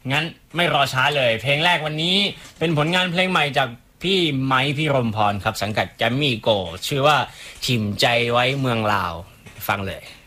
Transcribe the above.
งั้นไม่รอช้าเลยเพลงแรกวันนี้เป็นผลงานเพลงใหม่จากพี่ไม้พี่รมพรครับสังกัดแกมมี่โกชื่อว่าถิ่มใจไว้เมืองลาวฟังเลย